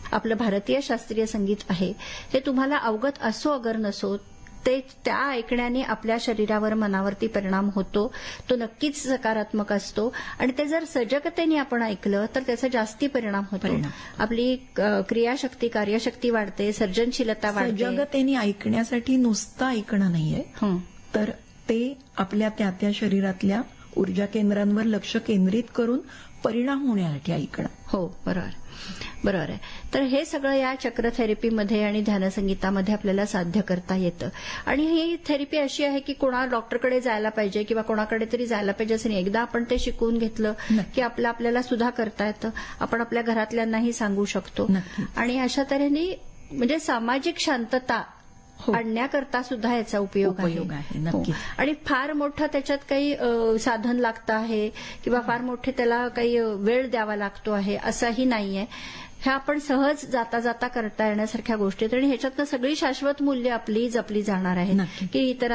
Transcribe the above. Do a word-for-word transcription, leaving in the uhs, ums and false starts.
आपलं भारतीय शास्त्रीय संगीत आहे हे तुम्हाला अवगत असो अगर नसो, ते त्या ऐकण्याने आपल्या शरीरावर मनावरती परिणाम होतो. तो नक्कीच सकारात्मक असतो आणि ते जर सजगतेने आपण ऐकलं तर त्याचा जास्ती परिणाम होतो. परिणाम. आपली अ, क्रियाशक्ती कार्यशक्ती वाढते, सर्जनशीलता वाढते. सजगतेने ऐकण्यासाठी नुसतं ऐकणं नाहीये, हं. तर ते आपल्या त्या त्या शरीरातल्या ऊर्जा केंद्रांवर लक्ष केंद्रित करून परिणाम होण्यासाठी ऐकणं. हो, बरोबर बरोबर आहे. तर हे सगळं या चक्र थेरपीमध्ये आणि ध्यानसंगीतामध्ये आपल्याला साध्य करता येतं. आणि ही थेरपी अशी आहे की कोणा डॉक्टरकडे जायला पाहिजे किंवा कोणाकडे तरी जायला पाहिजे असं नाही. एकदा आपण ते शिकून घेतलं नक्की. की आपलं आपल्याला सुद्धा करता येतं. आपण आपल्या घरातल्यांनाही सांगू शकतो. नक्की. आणि अशा तऱ्हेने म्हणजे सामाजिक शांतता हो. आणण्याकरता सुद्धा याचा उपयोग उपयोग आहे, नक्कीच. हो. आणि फार मोठं त्याच्यात काही अ, साधन लागतं आहे किंवा फार मोठे त्याला काही अ, वेळ द्यावा लागतो आहे असंही नाहीये. ह्या आपण सहज जाता जाता करता येण्यासारख्या गोष्टी आहेत आणि ह्याच्यातनं सगळी शाश्वत मूल्य आपली जपली जाणार आहेत नक्की. की इतर